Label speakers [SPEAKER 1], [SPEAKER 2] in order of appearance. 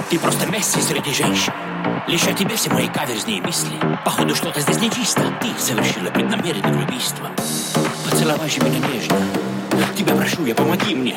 [SPEAKER 1] Ты просто Месси среди женщин. Лишь о тебе все мои каверзные мысли. Походу, что-то здесь нечисто. Ты совершила преднамеренное убийство. Поцеловай же меня нежно. Тебя прошу я, помоги мне.